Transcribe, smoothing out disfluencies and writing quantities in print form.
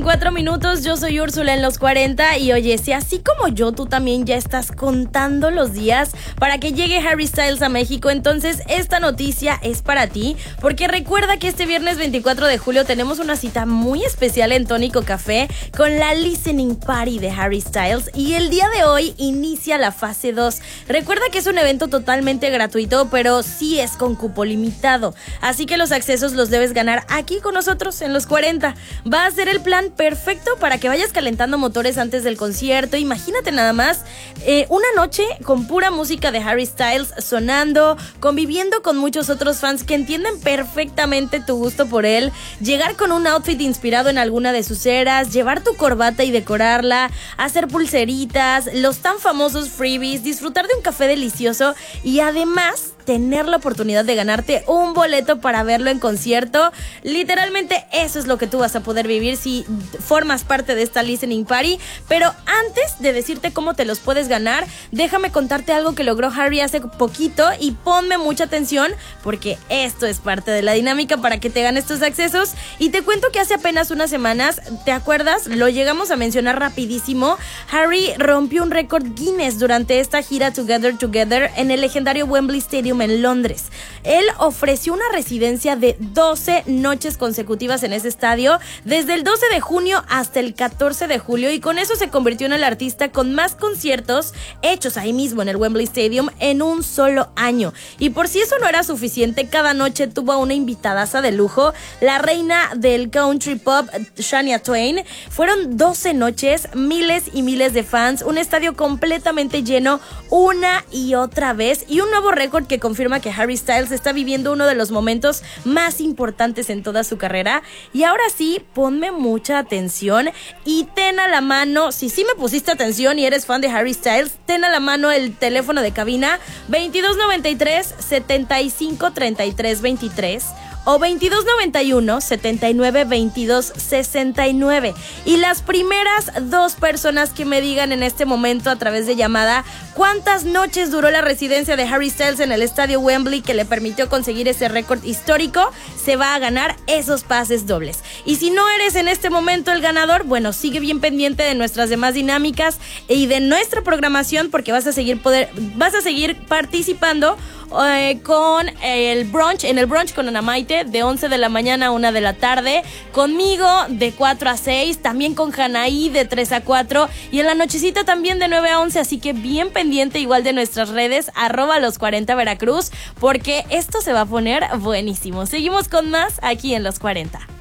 4 minutos, yo soy Úrsula en los 40 y oye, si así como yo, tú también ya estás contando los días para que llegue Harry Styles a México, entonces esta noticia es para ti, porque recuerda que este viernes 24 de julio tenemos una cita muy especial en Tónico Café con la Listening Party de Harry Styles y el día de hoy inicia la fase 2. Recuerda que es un evento totalmente gratuito, pero sí es con cupo limitado, así que los accesos los debes ganar aquí con nosotros en los 40. Va a ser el plan perfecto para que vayas calentando motores antes del concierto. Imagínate nada más, una noche con pura música de Harry Styles sonando, conviviendo con muchos otros fans que entienden perfectamente tu gusto por él, llegar con un outfit inspirado en alguna de sus eras, llevar tu corbata y decorarla, hacer pulseritas, los tan famosos freebies, disfrutar de un café delicioso y además tener la oportunidad de ganarte un boleto para verlo en concierto. Literalmente eso es lo que tú vas a poder vivir si formas parte de esta Listening Party. Pero antes de decirte cómo te los puedes ganar, déjame contarte algo que logró Harry hace poquito y ponme mucha atención porque esto es parte de la dinámica para que te ganes tus accesos. Y te cuento que hace apenas unas semanas, ¿te acuerdas? Lo llegamos a mencionar rapidísimo. Harry rompió un récord Guinness durante esta gira Together en el legendario Wembley Stadium en Londres. Él ofreció una residencia de 12 noches consecutivas en ese estadio, desde el 12 de junio hasta el 14 de julio, y con eso se convirtió en el artista con más conciertos hechos ahí mismo en el Wembley Stadium en un solo año. Y por si eso no era suficiente, cada noche tuvo a una invitadaza de lujo, la reina del country pop, Shania Twain. Fueron 12 noches, miles y miles de fans, un estadio completamente lleno una y otra vez, y un nuevo récord que confirma que Harry Styles está viviendo uno de los momentos más importantes en toda su carrera. Y ahora sí, ponme mucha atención y ten a la mano, si sí me pusiste atención y eres fan de Harry Styles, ten a la mano el teléfono de cabina 2293 75 33 23 o 2291 79 22 69. Y las primeras 2 personas que me digan en este momento a través de llamada cuántas noches duró la residencia de Harry Styles en el estadio Wembley que le permitió conseguir ese récord histórico, se va a ganar esos pases dobles. Y si no eres en este momento el ganador, bueno, sigue bien pendiente de nuestras demás dinámicas y de nuestra programación, porque vas a seguir participando con el brunch, en el brunch con Ana Maite de 11 de la mañana a 1 de la tarde, conmigo de 4 a 6, también con Janaí de 3 a 4 y en la nochecita también de 9 a 11, así que bien pendiente igual de nuestras redes @los 40 Veracruz, porque esto se va a poner buenísimo. Seguimos con más aquí en los 40.